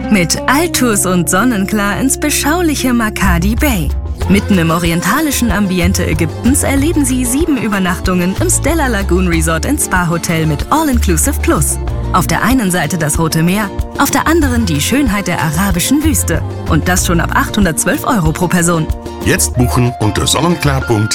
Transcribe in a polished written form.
Mit Altus und Sonnenklar ins beschauliche Makadi Bay. Mitten im orientalischen Ambiente Ägyptens erleben Sie 7 Übernachtungen im Stella Lagoon Resort & Spa Hotel mit All-Inclusive Plus. Auf der einen Seite das Rote Meer, auf der anderen die Schönheit der arabischen Wüste. Und das schon ab 812 € pro Person. Jetzt buchen unter sonnenklar.de.